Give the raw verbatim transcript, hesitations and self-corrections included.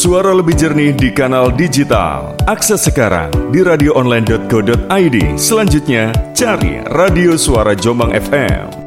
Suara lebih jernih di kanal digital. Akses sekarang di radio online dot co dot i d. Selanjutnya, cari Radio Suara Jombang F M.